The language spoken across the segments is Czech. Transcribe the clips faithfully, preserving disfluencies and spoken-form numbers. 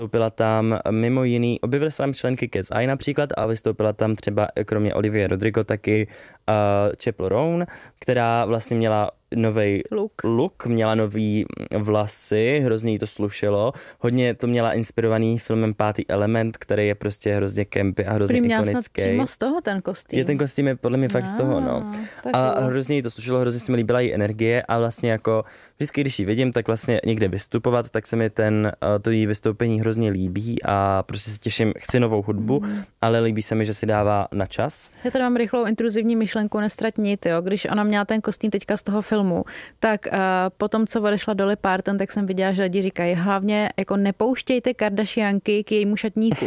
Vystoupila tam mimo jiný, objevily se tam členky Cat's Eye například a vystoupila tam třeba kromě Olivia Rodrigo taky uh, Chappell Roan, která vlastně měla novej look. look, měla nový vlasy, hrozně jí to slušelo. Hodně to měla inspirovaný filmem Pátý element, který je prostě hrozně campy a hrozně ikonický. ikonický. Měla snad přímo z toho ten kostým. Je ten kostým je podle mě fakt z toho, no. A hrozně jí to slušelo, hrozně se mi líbila její energie a vlastně jako vždycky, když ji vidím, tak vlastně někde vystupovat, tak se mi ten, to její vystoupení hrozně líbí a prostě se těším, chci novou hudbu, mm. ale líbí se mi, že si dává na čas. Já tady mám rychlou intruzivní myšlenku, nestrať nit, jo. Když ona měla ten kostým teďka z toho filmu, tak uh, potom, co odešla Dolly Parton, tak jsem viděla, že lidi říkají, hlavně jako nepouštějte Kardashianky k jejímu šatníku.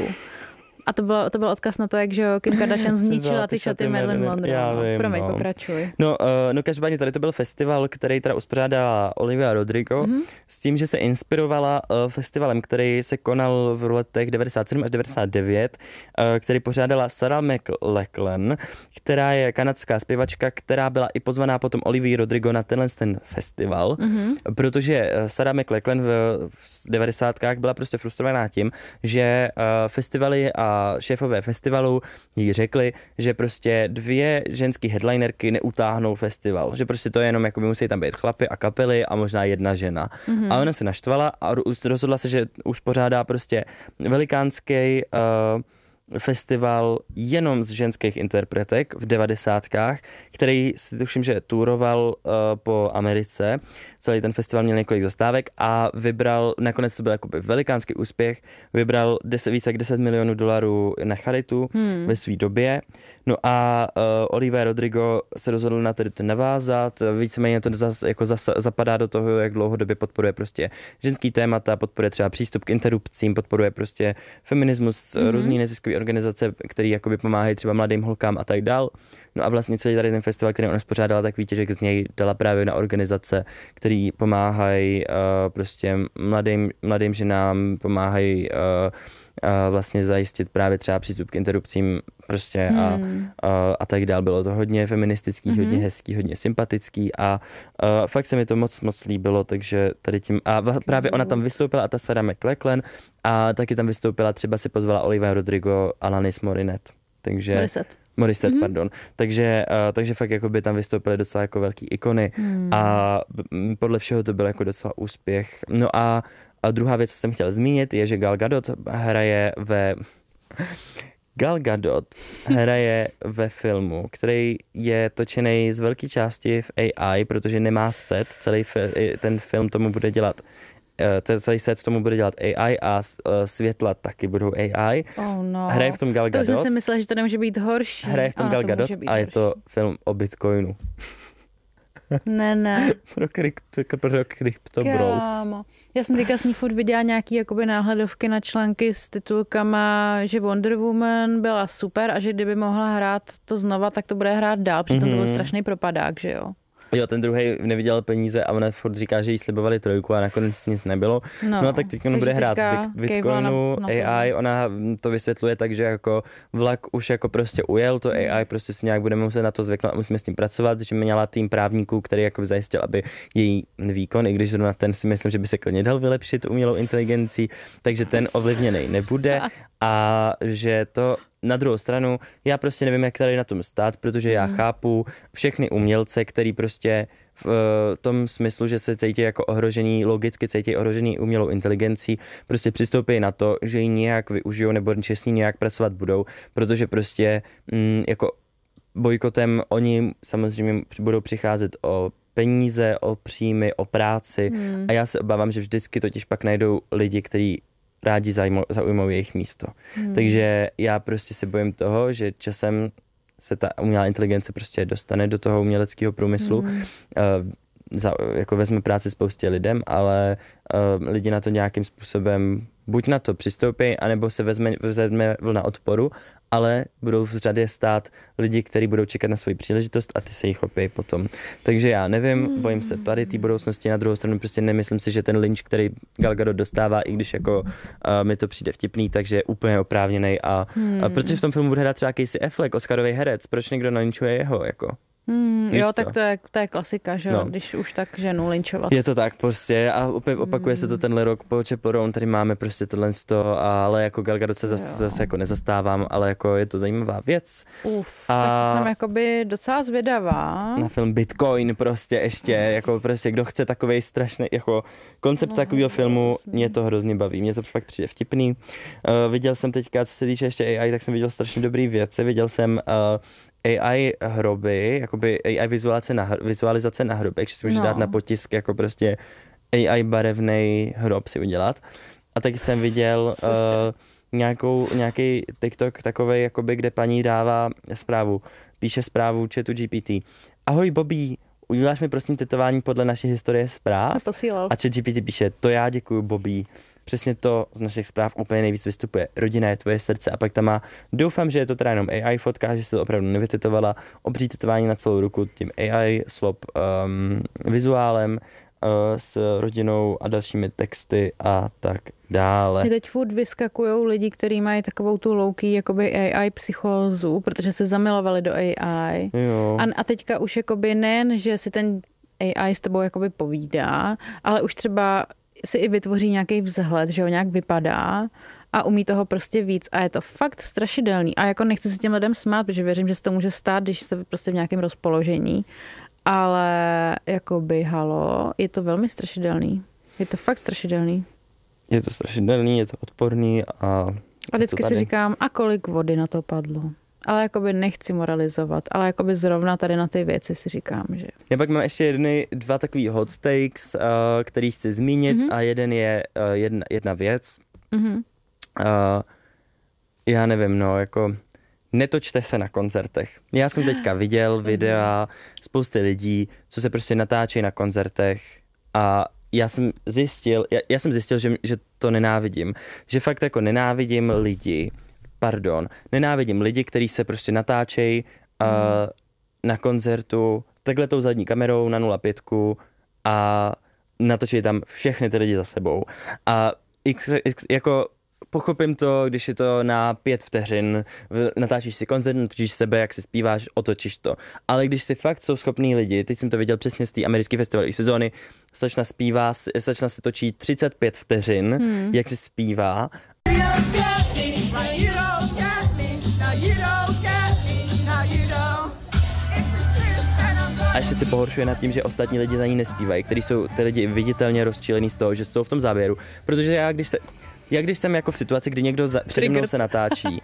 A to byl, to byl odkaz na to, jak že Kim Kardashian zničila ty šaty Marilyn Monroe. Já vím, Promiň, no. pokračuj. No, uh, no každopádně tady to byl festival, který teda uspořádala Olivia Rodrigo, mm-hmm. s tím, že se inspirovala uh, festivalem, který se konal v letech devadesát sedm až devadesát devět, uh, který pořádala Sarah McLachlan, která je kanadská zpěvačka, která byla i pozvaná potom Olivia Rodrigo na tenhle ten festival, mm-hmm. protože Sarah McLachlan v, v devadesátkách byla prostě frustrovaná tím, že uh, festivaly a šéfové festivalu jí řekli, že prostě dvě ženský headlinerky neutáhnou festival, že prostě to je jenom, jako by musí tam být chlapy a kapely a možná jedna žena. Mm-hmm. A ona se naštvala a rozhodla se, že uspořádá prostě velikánský uh, festival jenom z ženských interpretek v devadesátkách, který si tuším, že touroval uh, po Americe. Celý ten festival měl několik zastávek a vybral, nakonec to byl jakoby velikánský úspěch, vybral deset, více jak deset milionů dolarů na charitu hmm. ve své době. No a uh, Olivia Rodrigo se rozhodl na to navázat, víceméně to zas, jako zas, zapadá do toho, jak dlouhodobě podporuje prostě ženský témata, podporuje třeba přístup k interrupcím, podporuje prostě feminismus, hmm. různý neziskové organizace, které jakoby pomáhají třeba mladým holkám a tak dál. No a vlastně celý tady ten festival, který ona spořádala, tak výtěžek z něj dala právě na organizace, který pomáhají uh, prostě mladým, mladým ženám, pomáhají uh, uh, vlastně zajistit právě třeba přístup k interrupcím prostě hmm. a, a, a tak dál. Bylo to hodně feministický, hmm. hodně hezký, hodně sympatický a uh, fakt se mi to moc, moc líbilo, takže tady tím, a právě ona tam vystoupila a ta Sarah McLachlan a taky tam vystoupila, třeba si pozvala Olivia Rodrigo, Alanis Morissette. Takže Morissette. Morissette, mm-hmm. pardon. Takže, uh, takže fakt jako by tam vystoupily docela jako velký ikony mm. a podle všeho to byl jako docela úspěch. No a, a druhá věc, co jsem chtěl zmínit, je, že Gal Gadot hraje ve... Gal Gadot hraje ve filmu, který je točený z velké části v A I, protože nemá set, celý fi- ten film tomu bude dělat ten celý set tomu bude dělat A I a světla taky budou A I. Oh no. Hraje v tom Gal Gadot. To už jsem si myslela, že to nemůže být horší. Hraje v tom Gal Gadot a je to film o Bitcoinu. Ne, ne. Pro krypto, pro krypto bros. Já jsem teďka s ní furt viděla nějaký jakoby náhledovky na články s titulkama, že Wonder Woman byla super a že kdyby mohla hrát to znova, tak to bude hrát dál, přitom mm-hmm. to byl strašný propadák, že jo. Jo, ten druhý neviděl peníze a ona furt říká, že jí slibovali trojku a nakonec nic nebylo. No, no tak teď on bude hrát z Bitcoinu, na, na A I, ona to vysvětluje tak, že jako vlak už jako prostě ujel, to A I prostě si nějak budeme muset na to zvyknout a musíme s tím pracovat, že měla tým právníků, který jako zajistil, aby její výkon, i když zrovna ten si myslím, že by se klidně dal vylepšit umělou inteligencí, takže ten ovlivněný nebude a že to na druhou stranu, já prostě nevím, jak tady na tom stát, protože já chápu všechny umělce, který prostě v tom smyslu, že se cítí jako ohrožený, logicky cítí ohrožený umělou inteligencí, prostě přistoupí na to, že ji nějak využijou nebo že s ní nějak pracovat budou, protože prostě mm, jako bojkotem oni samozřejmě budou přicházet o peníze, o příjmy, o práci hmm. a já se obávám, že vždycky totiž pak najdou lidi, kteří rádi zaujmou, zaujmou jejich místo. Hmm. Takže já prostě se bojím toho, že časem se ta umělá inteligence prostě dostane do toho uměleckého průmyslu, hmm. uh, za, jako vezme práci spoustě lidem, ale uh, lidi na to nějakým způsobem buď na to přistoupí, anebo se vezme, vezme vlna odporu, ale budou v řadě stát lidi, kteří budou čekat na svoji příležitost a ty se jich chopí potom. Takže já nevím, mm. bojím se tady té budoucnosti, na druhou stranu prostě nemyslím si, že ten lynč, který Gal Gadot dostává, i když jako uh, mi to přijde vtipný, takže je úplně oprávněnej a, mm. a protože v tom filmu bude hrát třeba Casey Affleck, Oscarový herec, proč někdo nalynčuje jeho, jako? Hmm, jo, co? tak to je, to je klasika, že jo, No. když už tak ženu linčovat. Je to tak prostě a opět opakuje mm. se to tenhle rok po Chappell Roan, tady máme prostě tohle sto, ale jako Gal Gadot se zase, zase jako nezastávám, ale jako je to zajímavá věc. Uf, a tak to jsem jakoby docela zvědavá. Na film Bitcoin prostě ještě, jako prostě kdo chce takovej strašný, jako koncept no, takového filmu, vlastně. Mě to hrozně baví, mě to fakt přijde vtipný. Uh, viděl jsem teďka, co se týče ještě A I, tak jsem viděl strašně dobrý věci, viděl jsem uh, A I hroby, jakoby A I vizualizace na, vizualizace na hrobech, že si můžeš no. dát na potisk jako prostě A I barevný hrob si udělat. A taky jsem viděl uh, nějakou, nějaký TikTok takovej, jakoby, kde paní dává zprávu, píše zprávu chatu G P T. Ahoj Bobby, uděláš mi prosím tetování podle naší historie zpráv? A chat G P T píše, to já děkuju Bobby. Přesně to z našich zpráv úplně nejvíc vystupuje. Rodina je tvoje srdce a pak tam má, doufám, že je to teda jenom A I fotka, že se to opravdu nevytetovala, obří tetování na celou ruku tím A I slop um, vizuálem uh, s rodinou a dalšími texty a tak dále. Mě teď furt vyskakujou lidi, kteří mají takovou tu low-key jakoby A I psychózu, protože se zamilovali do A I. Jo. A, a teďka už jakoby nejen, že si ten A I s tebou jakoby povídá, ale už třeba si i vytvoří nějaký vzhled, že ho nějak vypadá a umí toho prostě víc a je to fakt strašidelný. A jako nechci se těm lidem smát, protože věřím, že se to může stát, když se prostě v nějakém rozpoložení, ale jakoby halo, je to velmi strašidelný. Je to fakt strašidelný. Je to strašidelný, je to odporný a... A vždycky si říkám, a kolik vody na to padlo. Ale jakoby nechci moralizovat, ale jakoby zrovna tady na ty věci si říkám, že... Já pak mám ještě jedny, dva takový hot takes, uh, který chci zmínit mm-hmm. a jeden je uh, jedna, jedna věc. Mm-hmm. Uh, já nevím, no, jako netočte se na koncertech. Já jsem teďka viděl videa spousty lidí, co se prostě natáčejí na koncertech a já jsem zjistil, já, já jsem zjistil, že, že to nenávidím. Že fakt jako nenávidím lidi, pardon, nenávidím lidi, kteří se prostě natáčejí uh, mm. na koncertu takhle tou zadní kamerou na nula pět a natočí tam všechny ty lidi za sebou. A x, x, jako pochopím to, když je to na pět vteřin, natáčíš si koncert, natočíš sebe, jak si zpíváš, otočíš to. Ale když si fakt jsou schopní lidi, teď jsem to viděl přesně z té americké festivalové sezóny, slečna zpívá, slečna se točí třicet pět vteřin, hmm. jak si zpívá. A ještě si pohoršuje nad tím, že ostatní lidi za ní nespívají, kteří jsou ty lidi viditelně rozčílení z toho, že jsou v tom záběru. Protože já, když se, já když jsem jako v situaci, kdy někdo za, přede mnou se natáčí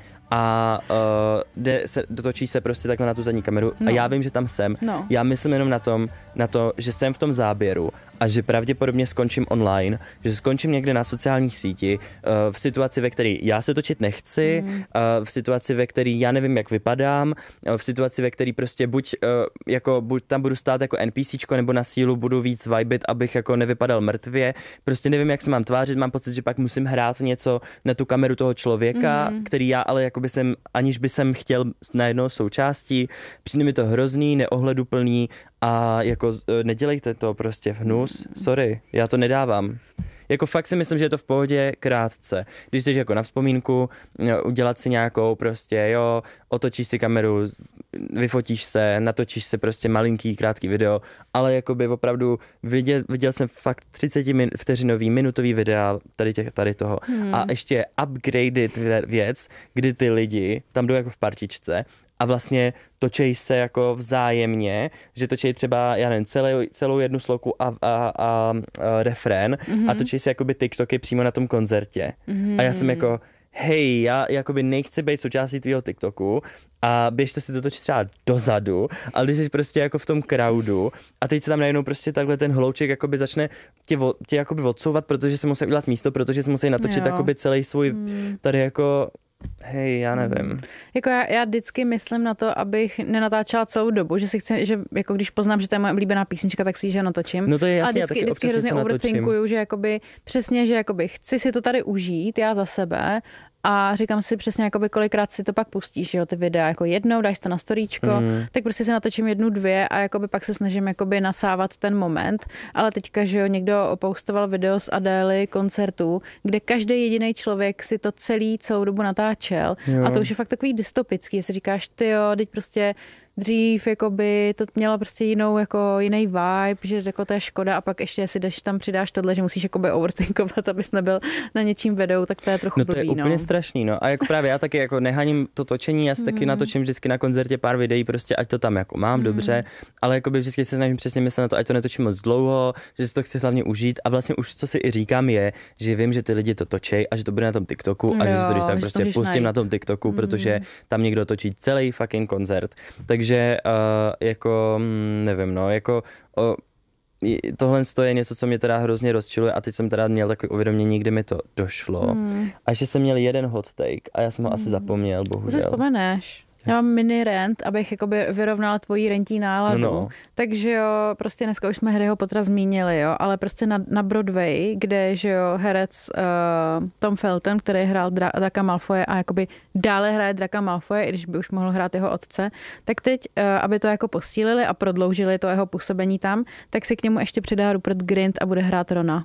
a uh, jde se, dotočí se prostě takhle na tu zadní kameru no. a já vím, že tam jsem, no. já myslím jenom na, tom, na to, že jsem v tom záběru a že pravděpodobně skončím online, že skončím někde na sociálních síti, uh, v situaci, ve které já se točit nechci, mm. uh, v situaci, ve které já nevím, jak vypadám, uh, v situaci, ve které prostě buď, uh, jako, buď tam budu stát jako NPCčko, nebo na sílu budu víc vibit, abych jako nevypadal mrtvě. Prostě nevím, jak se mám tvářit, mám pocit, že pak musím hrát něco na tu kameru toho člověka, mm. který já ale jako by jsem, aniž by jsem chtěl najednou součástí. Přijde mi to hrozný, neohleduplný a jako nedělejte to prostě v hnus. Sorry, já to nedávám. Jako fakt si myslím, že je to v pohodě krátce. Když jsi jako na vzpomínku, udělat si nějakou prostě, jo, otočíš si kameru, vyfotíš se, natočíš se prostě malinký, krátký video, ale jakoby opravdu viděl, viděl jsem fakt třicet min, vteřinový, minutový videa tady, těch, tady toho hmm. a ještě upgraded věc, kdy ty lidi tam jdou jako v partičce a vlastně točej se jako vzájemně, že točej třeba, já nevím, celou, celou jednu sloku a, a, a, a refrén mm-hmm. a točej se jakoby TikToky přímo na tom koncertě. Mm-hmm. A já jsem jako, hej, já jakoby nechci být součástí tvýho TikToku a běžte si to točit třeba dozadu, ale když jsi prostě jako v tom crowdu a teď se tam najednou prostě takhle ten hlouček jakoby začne tě, tě jakoby odsouvat, protože se musí udělat místo, protože se musí natočit jakoby celý svůj mm. tady jako hej, já nevím. Hmm. Jako já, já vždycky myslím na to, abych nenatáčela celou dobu, že si chci, že jako když poznám, že to je moje oblíbená písnička, tak si ji že natočím. No to je jasný, a vždycky, vždycky hrozně overthinkuju, že jakoby přesně, že jakoby chci si to tady užít, já za sebe. A říkám si přesně, jakoby kolikrát si to pak pustíš, jo, ty videa, jako jednou, dáš to na storíčko, mm. tak prostě si natočím jednu, dvě a jakoby pak se snažím jakoby nasávat ten moment, ale teďka, že jo, někdo opoustoval video z Adély koncertů, kde každý jediný člověk si to celý celou dobu natáčel jo. a to už je fakt takový dystopický, že si říkáš, ty jo, teď prostě dřív jakoby to mělo prostě jinou, jako jiný vibe, že jako to je škoda a pak ještě si jdeš tam přidáš tohle, že musíš jakoby overthinkovat, abys nebyl na něčím vedou, tak to je trochu no to blbý, je úplně no. strašný, no. A jako právě já taky jako nehaním to točení, já si taky mm. natočím vždycky na koncertě pár videí, prostě ať to tam jako mám mm. dobře, ale jakoby vždycky se snažím přesně myslet na to, ať to netočím moc dlouho, že si to chci hlavně užít a vlastně už co si i říkám je, že vím, že ty lidi to točej a že to bude na tom TikToku a jo, že si to když tak prostě pustím najít. Na tom TikToku, mm. protože tam někdo točí celý fucking koncert. Takže uh, jako nevím, no, jako uh, tohle je něco, co mě teda hrozně rozčiluje a teď jsem teda měl takové uvědomění, kdy mi to došlo. Mm. A že jsem měl jeden hot take a já jsem ho mm. asi zapomněl, bohužel. Už si vzpomeneš. Já mám mini rent, abych jakoby vyrovnala tvoji rentí náladu. No. Takže jo, prostě dneska už jsme Harryho Pottera zmínili, jo, ale prostě na, na Broadway, kde, že jo, herec uh, Tom Felton, který hrál Dra- Draka Malfoye a jakoby dále hraje Draka Malfoye, i když by už mohl hrát jeho otce, tak teď, uh, aby to jako posílili a prodloužili to jeho působení tam, tak si k němu ještě přidá Rupert Grint a bude hrát Rona.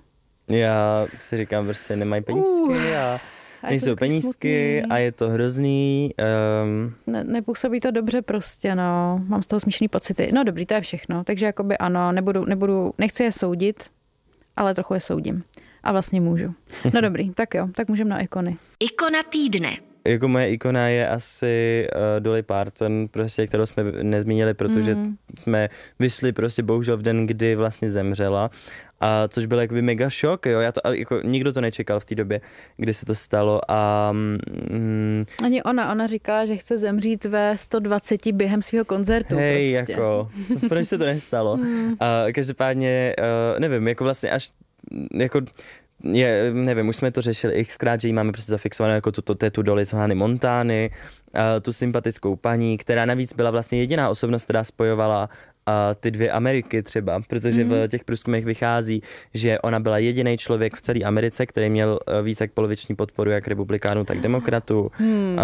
Já si říkám, prostě nemají penízky uh. a... Nejsou penízky a je to hrozný. Um... Ne, nepůsobí to dobře prostě, no. Mám z toho smíšný pocity. No dobrý, to je všechno. Takže jakoby ano, nebudu, nebudu, nechci je soudit, ale trochu je soudím. A vlastně můžu. No dobrý, tak jo, tak můžeme na ikony. Ikona týdne. Jako moje ikona je asi uh, Dolly Parton, prostě, kterou jsme nezmínili, protože mm. jsme vyšli prostě bohužel v den, kdy vlastně zemřela. A což byl jakoby mega šok, jo, já to, jako nikdo to nečekal v té době, kdy se to stalo a... Mm, Ani ona, ona říká, že chce zemřít ve sto dvacet během svého koncertu. Hej, prostě. Jako, proč se to nestalo? mm. A každopádně, uh, nevím, jako vlastně až, jako... Je, nevím, už jsme to řešili xkrát, že jí máme prostě zafixovanou jako tuto tetu Dolly z Hannah Montany, uh, tu sympatickou paní, která navíc byla vlastně jediná osobnost, která spojovala uh, ty dvě Ameriky třeba, protože mm. v těch průzkumech vychází, že ona byla jediný člověk v celé Americe, který měl uh, víc jak poloviční podporu jak republikánů, tak demokratů. Mm. Uh,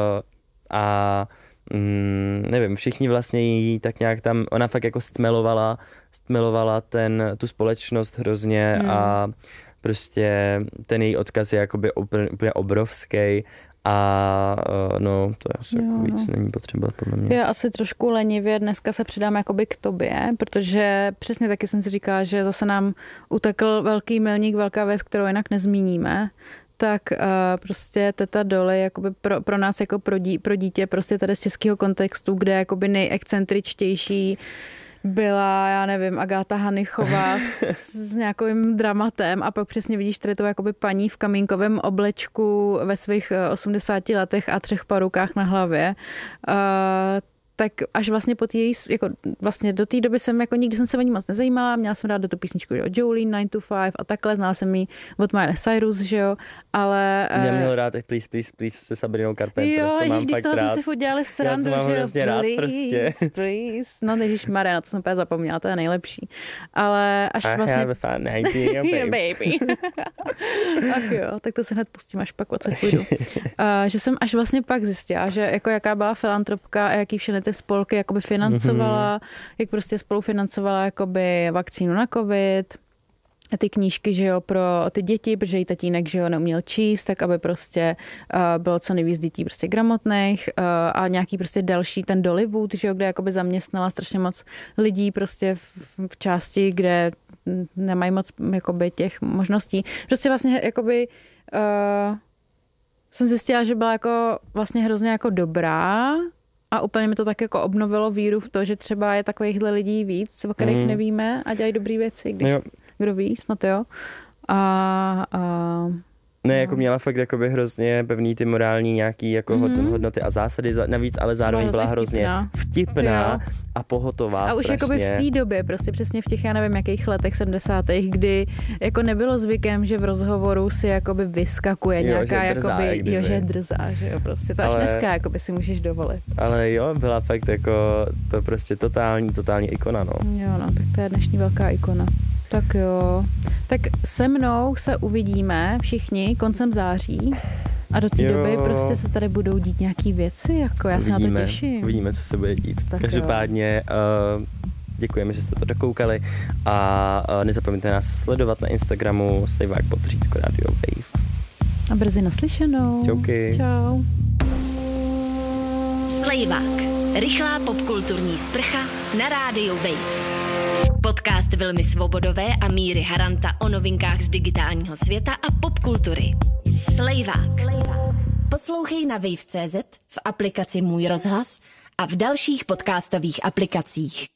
a mm, nevím, všichni vlastně jí tak nějak tam, ona fakt jako stmelovala, stmelovala ten, tu společnost hrozně mm. a prostě ten její odkaz je jakoby úplně, úplně obrovský a no, to asi jo, jako víc no. není potřeba podle mě. Já asi trošku lenivě dneska se přidám jakoby k tobě, protože přesně taky jsem si říkala, že zase nám utekl velký milník, velká věc, kterou jinak nezmíníme, tak uh, prostě teta Dolly jakoby pro, pro nás jako pro, dí, pro dítě prostě tady z českého kontextu, kde je jakoby nejexcentričtější byla, já nevím, Agáta Hanichová s, s nějakým dramatem a pak přesně vidíš tady to jakoby paní v kamínkovém oblečku ve svých osmdesáti letech a třech parukách na hlavě. Uh, tak až vlastně po té její, jako vlastně do té doby jsem jako nikdy jsem se o ní moc nezajímala, měla jsem rád do tu písničku, jo, Jolene, nine to five a takhle, znala jsem ji od Miley Cyrus, že jo, ale... Já měl rád těch Please, Please, Please se Sabrinou Carpenter, jo, to mám ježiš, fakt rád. Jo, jsme si furt dělali srandu, já to mám že hrozně rád prostě. Please, no ježišmarja, na to jsem úplně zapomněla, to je nejlepší. Ale až I vlastně... have a fun idea, babe. baby. Ach jo, tak to se hned pustím, až pak odsaď půjdu. Uh, že jsem až vlastně pak zjistila, že jako jaká byla filantropka a jaký všechny ty spolky jakoby financovala, mm-hmm. jak prostě spolufinancovala jakoby vakcínu na covid, a ty knížky, že jo, pro ty děti, protože jí tatínek, že jo, neuměl číst, tak aby prostě uh, bylo co nejvíc dětí prostě gramotných uh, a nějaký prostě další ten Dollywood, že jo, kde jakoby zaměstnala strašně moc lidí prostě v, v části, kde nemají moc jakoby těch možností. Prostě vlastně jakoby uh, jsem zjistila, že byla jako vlastně hrozně jako dobrá. A úplně mi to tak jako obnovilo víru v to, že třeba je takovýchhle lidí víc, o kterých mm. nevíme a dělají dobré věci, když jo. Kdo ví, snad jo. A, a Ne, jako měla fakt jakoby hrozně pevný ty morální nějaký jako mm-hmm. hodnoty a zásady, navíc ale zároveň byla hrozně vtipná, vtipná a pohotová a už strašně. jakoby v té době, prostě přesně v těch, já nevím, jakých letech sedmdesátých, kdy jako nebylo zvykem, že v rozhovoru si jakoby vyskakuje jo, nějaká, že drzá, jakoby, kdyby. jo, že drzá, že jo, prostě to ale, až dneska jakoby si můžeš dovolit. Ale jo, byla fakt jako to prostě totální, totální ikona, no. Jo, no, tak to je dnešní velká ikona. Tak jo. Tak se mnou se uvidíme všichni koncem září a do té doby prostě se tady budou dít nějaký věci, jako já se na to těším. Uvidíme, co se bude dít. Tak Každopádně uh, děkujeme, že jste to dokoukali a uh, nezapomeňte nás sledovat na Instagramu Stejvák podřízko Radio Wave. A brzy naslyšenou. Čauky. Čau. Slejvák. Rychlá popkulturní sprcha na rádiu Wave. Podcast Vilmy Svobodové a Míry Haranta o novinkách z digitálního světa a popkultury. Slejvák. Poslouchej na wave tečka cé zet, v aplikaci Můj rozhlas a v dalších podcastových aplikacích.